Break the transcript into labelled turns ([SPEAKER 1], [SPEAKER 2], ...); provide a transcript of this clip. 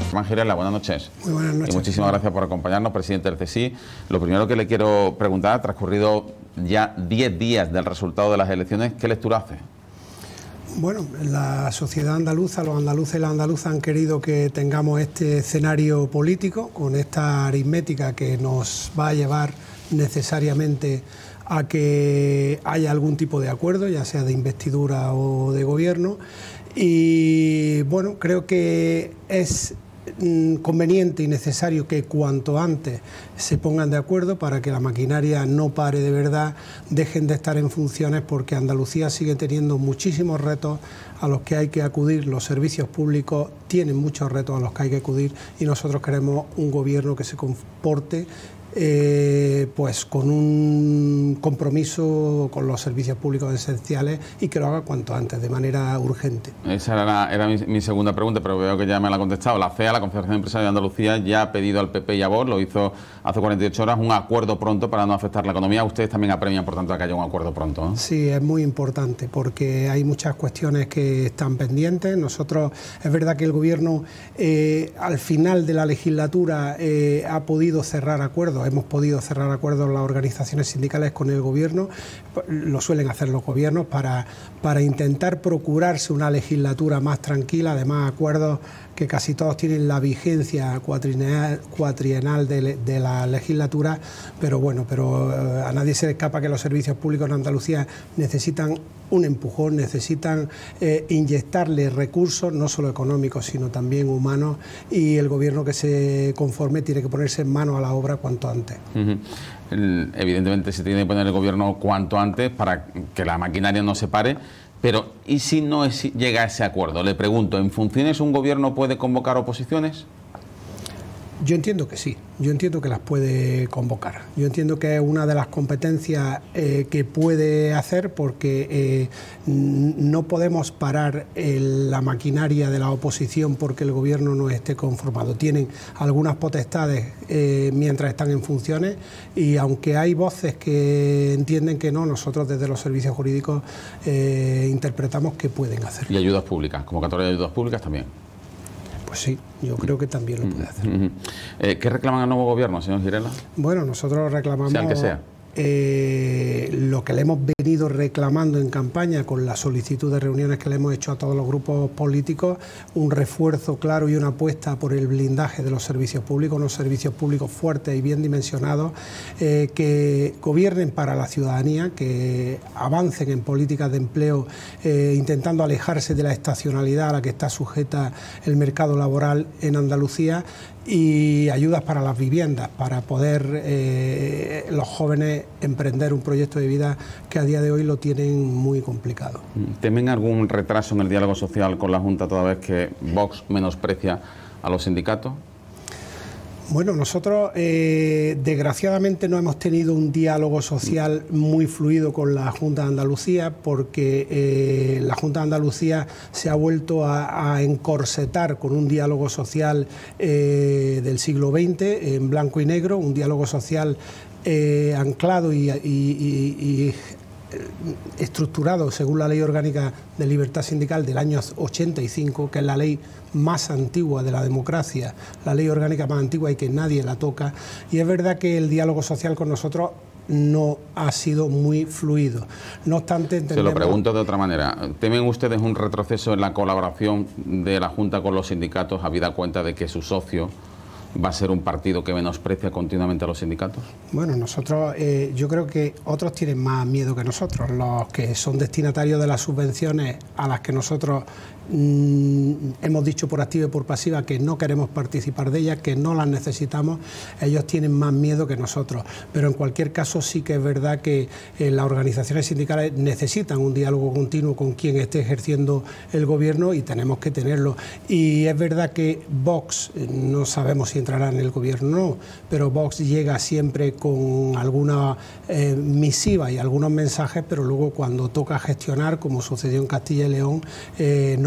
[SPEAKER 1] Germán Girela, buenas noches.
[SPEAKER 2] Muy buenas noches.
[SPEAKER 1] Y muchísimas gracias por acompañarnos, presidente del CSIC. Lo primero que le quiero preguntar, transcurrido ya 10 días del resultado de las elecciones, ¿qué lectura hace?
[SPEAKER 2] Bueno, la sociedad andaluza, los andaluces y las andaluzas han querido que tengamos este escenario político con esta aritmética que nos va a llevar necesariamente a que haya algún tipo de acuerdo, ya sea de investidura o de gobierno. Y bueno, creo que es conveniente y necesario que cuanto antes se pongan de acuerdo para que la maquinaria no pare de verdad, dejen de estar en funciones, porque Andalucía sigue teniendo muchísimos retos a los que hay que acudir, los servicios públicos tienen muchos retos a los que hay que acudir y nosotros queremos un gobierno que se comporte pues con un compromiso con los servicios públicos esenciales y que lo haga cuanto antes, de manera urgente.
[SPEAKER 1] Esa era mi segunda pregunta, pero veo que ya me la ha contestado. La CEA, la Confederación Empresaria de Andalucía, ya ha pedido al PP y a Vox, lo hizo hace 48 horas, un acuerdo pronto para no afectar la economía. Ustedes también apremian, por tanto, a que haya un acuerdo pronto, ¿no? Sí,
[SPEAKER 2] es muy importante porque hay muchas cuestiones que están pendientes. Nosotros, es verdad que el Gobierno al final de la legislatura ha podido cerrar acuerdos. Hemos podido cerrar acuerdos las organizaciones sindicales con el Gobierno, lo suelen hacer los gobiernos para intentar procurarse una legislatura más tranquila, además acuerdos que casi todos tienen la vigencia cuatrienal de la legislatura, pero bueno, a nadie se le escapa que los servicios públicos en Andalucía necesitan un empujón, necesitan inyectarle recursos, no solo económicos, sino también humanos, y el Gobierno que se conforme tiene que ponerse en manos a la obra cuanto antes.
[SPEAKER 1] Evidentemente se tiene que poner el Gobierno cuanto antes para que la maquinaria no se pare. Pero, ¿y si no llega a ese acuerdo? Le pregunto, ¿en funciones un gobierno puede convocar oposiciones?
[SPEAKER 2] Yo entiendo que sí, yo entiendo que las puede convocar. Yo entiendo que es una de las competencias que puede hacer, porque no podemos parar la maquinaria de la oposición porque el Gobierno no esté conformado. Tienen algunas potestades mientras están en funciones, y aunque hay voces que entienden que no, nosotros desde los servicios jurídicos interpretamos que pueden hacerlo.
[SPEAKER 1] ¿Y ayudas públicas? ¿Convocatoria de ayudas públicas también?
[SPEAKER 2] Pues sí, yo creo que también lo puede hacer.
[SPEAKER 1] ¿Qué reclaman al nuevo Gobierno, señor Girela?
[SPEAKER 2] Bueno, nosotros reclamamos...
[SPEAKER 1] Sea el que sea.
[SPEAKER 2] Lo que le hemos venido reclamando en campaña con la solicitud de reuniones que le hemos hecho a todos los grupos políticos, un refuerzo claro y una apuesta por el blindaje de los servicios públicos, unos servicios públicos fuertes y bien dimensionados, que gobiernen para la ciudadanía, que avancen en políticas de empleo, intentando alejarse de la estacionalidad a la que está sujeta el mercado laboral en Andalucía, y ayudas para las viviendas, para poder los jóvenes emprender un proyecto de vida que a día de hoy lo tienen muy complicado.
[SPEAKER 1] ¿Temen algún retraso en el diálogo social con la Junta toda vez que Vox menosprecia a los sindicatos?
[SPEAKER 2] Bueno, nosotros desgraciadamente no hemos tenido un diálogo social muy fluido con la Junta de Andalucía, porque la Junta de Andalucía se ha vuelto a encorsetar con un diálogo social del siglo XX, en blanco y negro, un diálogo social anclado y estructurado según la Ley Orgánica de Libertad Sindical del año 85, que es la ley más antigua de la democracia, la ley orgánica más antigua y que nadie la toca. Y es verdad que el diálogo social con nosotros no ha sido muy fluido. No obstante, entendemos...
[SPEAKER 1] Se lo pregunto de otra manera. ¿Temen ustedes un retroceso en la colaboración de la Junta con los sindicatos, habida cuenta de que su socio va a ser un partido que menosprecia continuamente a los sindicatos?
[SPEAKER 2] Bueno, nosotros, yo creo que otros tienen más miedo que nosotros, los que son destinatarios de las subvenciones a las que nosotros hemos dicho por activa y por pasiva que no queremos participar de ellas, que no las necesitamos. Ellos tienen más miedo que nosotros, pero en cualquier caso sí que es verdad que las organizaciones sindicales necesitan un diálogo continuo con quien esté ejerciendo el Gobierno, y tenemos que tenerlo. Y es verdad que Vox, no sabemos si entrará en el Gobierno o no, pero Vox llega siempre con alguna misiva y algunos mensajes, pero luego cuando toca gestionar, como sucedió en Castilla y León, no